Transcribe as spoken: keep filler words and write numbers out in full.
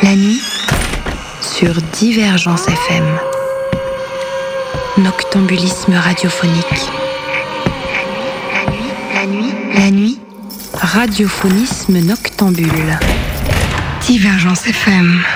La nuit, sur Divergence F M. Noctambulisme radiophonique. La nuit, la nuit, la nuit, radiophonisme noctambule. Divergence F M.